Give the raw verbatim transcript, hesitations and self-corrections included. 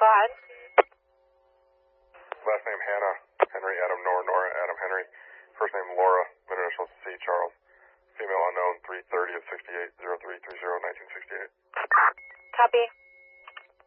Go ahead. Last name Hannah, Henry, Adam, Nora, Nora, Adam, Henry. First name Laura, middle initials C, Charles. Female unknown, three thirty of sixty-eight, oh three three oh, nineteen sixty-eight. Copy.